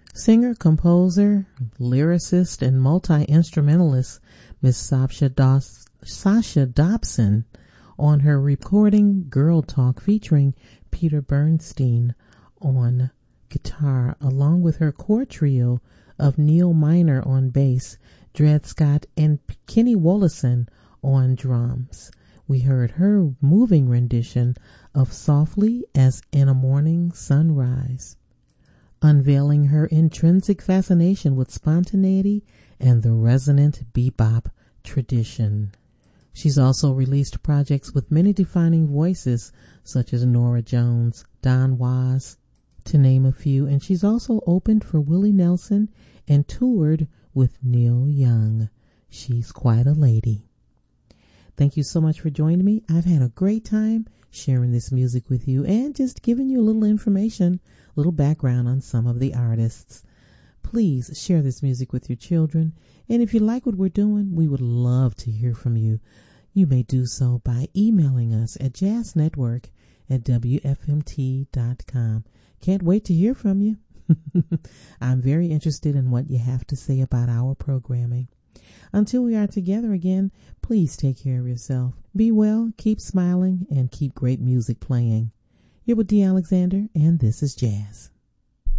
Singer, composer, lyricist, and multi-instrumentalist Miss Sasha Dobson on her recording Girl Talk featuring Peter Bernstein on guitar, along with her core trio of Neil Miner on bass, Dred Scott, and Kenny Wollesen on drums. We heard her moving rendition of Softly as in a Morning Sunrise, unveiling her intrinsic fascination with spontaneity and the resonant bebop tradition. She's also released projects with many defining voices such as Norah Jones, Don Was, to name a few, and she's also opened for Willie Nelson and toured with Neil Young. She's quite a lady. Thank you so much for joining me. I've had a great time sharing this music with you and just giving you a little information, a little background on some of the artists. Please share this music with your children, and if you like what we're doing, we would love to hear from you. You may do so by emailing us at jazznetwork@wfmt.com. Can't wait to hear from you. I'm very interested in what you have to say about our programming. Until we are together again, please take care of yourself. Be well, keep smiling, and keep great music playing. You're with Dee Alexander, and this is Jazz.